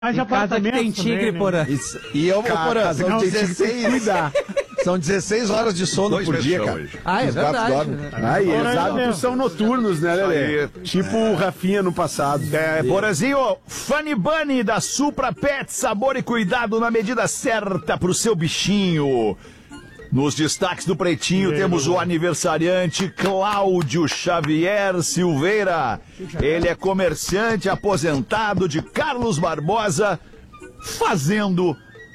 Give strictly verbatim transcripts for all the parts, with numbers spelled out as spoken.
Mas em casa que tem tigre, Porã. E, e eu vou, Porã, são dezesseis... cuidar. São dezesseis horas de sono Dois por dia, cara. hoje. Ah, é Os gatos verdade. dormem. Né? Aí, os hábitos são noturnos, né, Lelê? Tipo o Rafinha no passado. É, Porazinho, Funny Bunny da Supra Pet, sabor e cuidado na medida certa pro seu bichinho. Nos destaques do Pretinho temos o aniversariante Cláudio Xavier Silveira. Ele é comerciante aposentado de Carlos Barbosa, fazendo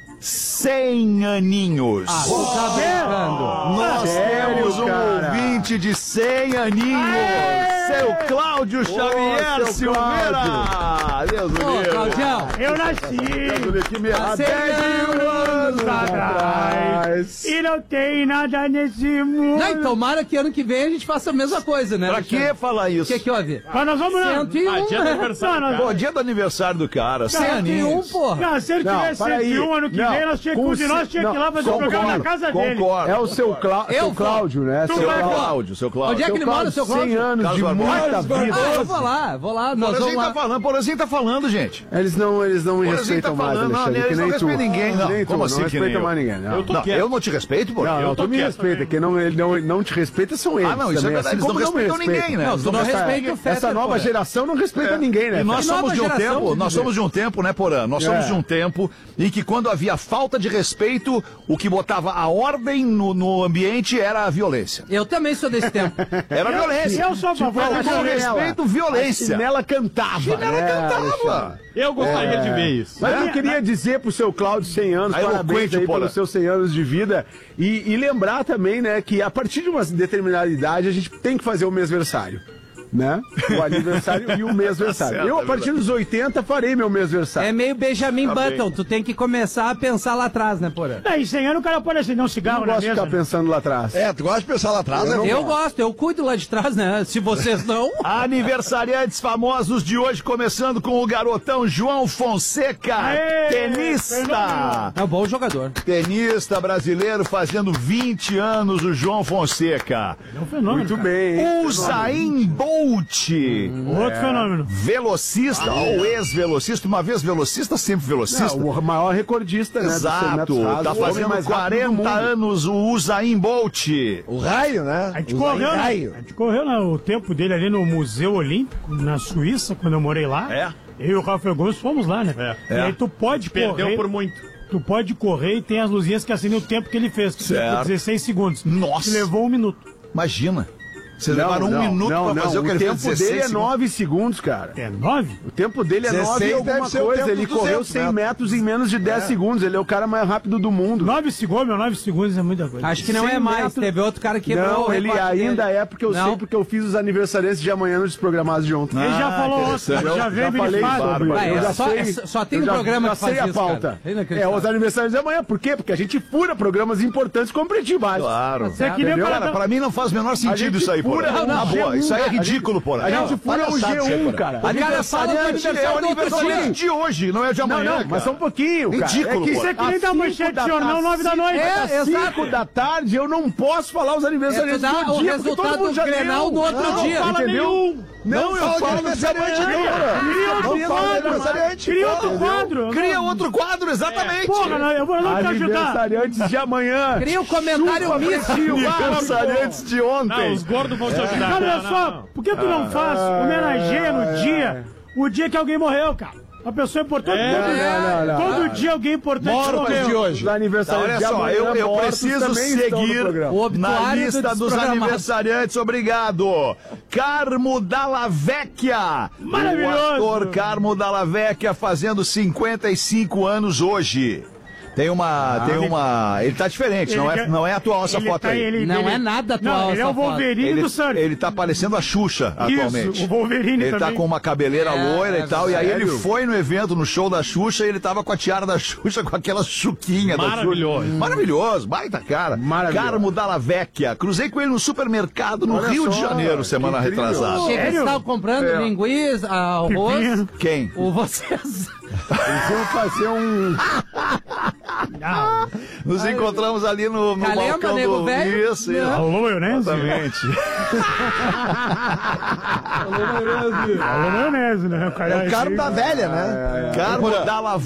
cem aninhos. Ah, você tá brincando. Nós Sério, temos um cara? ouvinte de cem aninhos. Seu Cláudio Xavier seu Silveira. Deus do Ô, livre. Claudião. Eu nasci Que me Há cem anos atrás e não tem nada nesse mundo. Não, e tomara que ano que vem a gente faça a mesma coisa, né? Pra que falar O isso? que que houve? Mas nós vamos... cento e um, Ah, dia do né? aniversário, Pô, cara. dia do aniversário do cara, cem cento e um, aninhos. porra. Não, se ele Não, tivesse para cento e um aí. ano que Não, vem, nós tinha, com um de nós ce- tinha que ir lá não, fazer o programa na casa dele. Concordo. É o seu, Clá... Eu seu vou. Cláudio, né? Tu Seu vai, Seu Cláudio. Cláudio, seu Onde Cláudio. é que ele mora, seu cem Cláudio? anos Carlos de Barbosa. muita Ah, vida. eu vou lá, vou lá. Nós vamos Porazinho lá. tá falando, Porazinho tá falando, gente. Eles não, eles não me Porazinho respeitam tá mais, falando, não, Alexandre, que eles não nem tu. respeitam ninguém, não. Nem tu, Como assim não que nem respeita eu? mais ninguém, não. Eu, não, eu não te respeito, pô. Não, eu não, tô tu me quieto. respeita, quem não, ele não, não te respeita são eles. Ah, não, isso também, é verdade, assim eles não como me respeitam ninguém, respeitam. né? Não, Eles tu não respeitam respeita o ninguém. Fetter, Essa nova Porã. geração não respeita ninguém, né? E nós Que somos nova de um geração, tempo, nós dizer. somos de um tempo, né, Porã? Nós somos É. de um tempo em que quando havia falta de respeito, o que botava a ordem no, no ambiente era a violência. Eu também sou desse tempo. Era Eu- violência. eu sou a favor Falta da de chinela. respeito, A violência. chinela cantava. Chinela É, cantava. Alexandre. Eu gostaria de ver isso. Mas É? eu queria dizer pro seu Cláudio cem anos, Aí, parabéns eloquente, aí Porã. pelos seus cem anos de vida. E, e lembrar também, né, que a partir de uma determinada idade a gente tem que fazer o mêsversário. Né? O aniversário e o mêsversário. certo, Eu, a é partir dos oitenta, farei meu mêsversário. É meio Benjamin Tá Button. Tu tem que começar a pensar lá atrás, né, Porã? Daí, cem anos o cara pode acender um Eu cigarro não na gosto de mesa. ficar pensando lá atrás. É, tu gosta de pensar lá atrás, né? Eu gosto, eu cuido lá de trás, né? Se vocês não... Aniversariantes famosos de hoje, começando com o garotão João Fonseca, Aê, tenista. É um bom jogador. Tenista brasileiro fazendo vinte anos, o João Fonseca. É um fenômeno, Muito cara. bem, hein? Usain Bolt, Outro fenômeno. velocista ou ex-velocista, uma vez velocista, sempre velocista. Não, o maior recordista, né? dos cem Exato, metros rasos, tá o homem fazendo mais rápido do mundo. quarenta anos o Usain Bolt. O raio, né? A gente, O correu, né? raio. a gente correu né, o tempo dele ali no Museu Olímpico, na Suíça, quando eu morei lá. É. Eu e o Rafael Gomes fomos lá, né? É. E aí tu pode Perdeu correr. por muito. Tu pode correr e tem as luzinhas que acendem o tempo que ele fez. Que Certo. dezesseis segundos. Nossa. Que levou um minuto. Imagina. Vocês Não, levaram um não, minuto não, pra não, fazer o que ele tempo fez dezesseis dele é segundos. nove segundos, cara. É nove? O tempo dele é nove e dezesseis alguma deve ser o coisa. tempo Ele dos correu duzentos cem metros em menos de dez segundos. Ele é o cara mais rápido do mundo. Nove segundos, meu, nove segundos é muita coisa. Acho que não é cem mais. metros- Teve outro cara que quebrou Não, o ele recorde ainda dele. é porque eu Não. sei, porque eu fiz os aniversariantes de amanhã nos desprogramados de ontem. Ele já Ah, falou ontem, interessante. já Eu veio já falei verificado. sobre. Ah, eu é já só- sei, é só- só tem eu um já- programa já que faz sei a isso, pauta. cara. É É, inacreditável. os aniversários de amanhã. Por quê? Porque a gente fura programas importantes com pretinho básico. Claro. Você é que nem Entendeu? para Cara, pra mim não faz o menor A sentido gente isso aí, fura porra. um Na boa, G um, isso aí é a gente- ridículo, porra. A gente fura um G um, cara. cara fala do Aniversariante aniversário é o do outro aniversariante dia. de hoje, não é de Não, amanhã. não, mas cara. só um pouquinho, cara. Ridículo, É que pô. Isso é que nem às dar cinco manchete da de jornal, tarde- nove da noite. É, Às exato. cinco da tarde eu não posso falar os aniversariantes É, tu dá do o dia, porque todo resultado mundo já do Grenal deu. no outro Não, dia. fala Entendeu? nenhum. Não, Não eu fala de falo aniversariante, de não, amanhã. cara. Cria Não outro fala de quadro, aniversariante. Cria outro Entendeu? quadro. Cria Não. outro quadro, exatamente. Porra, não, eu vou não te ajudar. Aniversariantes de amanhã. Cria um comentário Chupa, misto. Pretinho Básico. Aniversariantes de Não, ontem. os gordos vão te ajudar. Cara, olha Não, só, não, não. por que tu não faz? Homenageia no dia, o dia que alguém morreu, cara. Uma pessoa importante. É, todo, não, não, não. todo dia alguém importante Mortas morreu. de hoje. Os aniversariantes Olha de só, amanhã eu, eu mortos preciso também estão no seguir programa. O obituário na do lista dos desprogramado. aniversariantes, obrigado. Carmo Dalla Vecchia. Maravilhoso. O ator Carmo Dalla Vecchia fazendo cinquenta e cinco anos hoje. Tem uma, tem uma, ele tá diferente, não é, quer- não é atual essa ele foto tá- aí. ele- Não ele- é nada atual Não, ele é essa o foto. Wolverine Ele, do surf. ele tá parecendo a Xuxa atualmente. Isso, o Wolverine Ele tá também. com uma cabeleira É, loira é e tal, e aí ele sério? foi no evento, no show da Xuxa, e ele tava com a tiara da Xuxa, com aquela chuquinha da Xuxa. Maravilhoso. Maravilhoso, baita cara. Maravilhoso. Carmo Dalla Vecchia. Cruzei com ele no supermercado no Olha Rio de só, Janeiro, que semana incrível. retrasada. Chega, Sério? eles estavam comprando É. linguiça, arroz. Pepino. Quem? Ou vocês. Eles vão fazer um... Não. Nos encontramos ali no, no Calema, balcão nego do... velho. Isso, isso. Alô, maionese? Exatamente. Alô, maionese, né? O cara É o carro da velha, né? Carmo da